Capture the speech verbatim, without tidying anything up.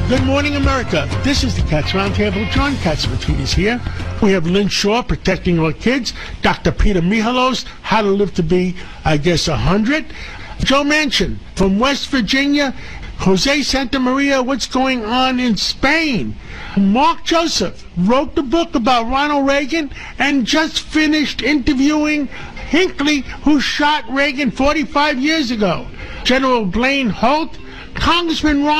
Good morning, America. This is the Cats Roundtable. John Catsimatidis is here. We have Lynn Shaw, Protecting Our Kids. Doctor Peter Michalos, How to Live to Be, I guess, one hundred. Joe Manchin from West Virginia. Jose Santamaria, What's Going On in Spain. Mark Joseph wrote the book about Ronald Reagan and just finished interviewing Hinckley, who shot Reagan forty-five years ago. General Blaine Holt, Congressman Ron